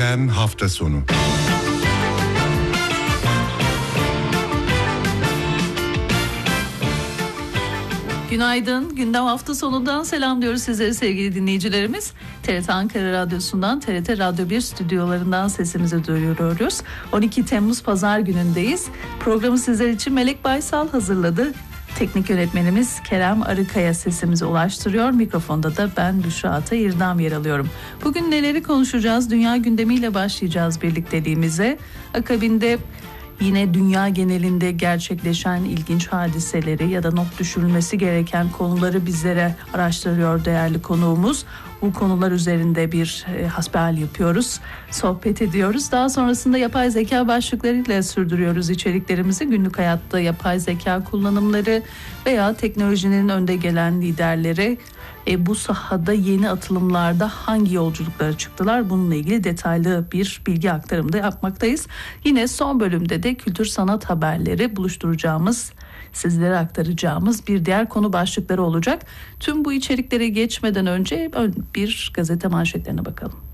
Gündem hafta sonu. Günaydın. Gündem hafta sonundan selamlıyoruz sizleri sevgili dinleyicilerimiz. TRT Ankara Radyosu'ndan, TRT Radyo 1 stüdyolarından sesimizi duyuruyoruz. 12 Temmuz Pazar günündeyiz. Programı sizler için Melek Baysal hazırladı. Teknik yönetmenimiz Kerem Arıkaya sesimizi ulaştırıyor. Mikrofonda da ben Büşra Atay İrdam yer alıyorum. Bugün neleri konuşacağız? Dünya gündemiyle başlayacağız birlikteliğimize. Akabinde yine dünya genelinde gerçekleşen ilginç hadiseleri ya da not düşürülmesi gereken konuları bizlere araştırıyor değerli konuğumuz. Bu konular üzerinde bir hasbihal yapıyoruz, sohbet ediyoruz. Daha sonrasında yapay zeka başlıklarıyla sürdürüyoruz içeriklerimizi. Günlük hayatta yapay zeka kullanımları veya teknolojinin önde gelen liderleri bu sahada yeni atılımlarda hangi yolculuklara çıktılar? Bununla ilgili detaylı bir bilgi aktarımı da yapmaktayız. Yine son bölümde de kültür sanat haberleri buluşturacağımız, sizlere aktaracağımız bir diğer konu başlıkları olacak. Tüm bu içeriklere geçmeden önce bir gazete manşetlerine bakalım.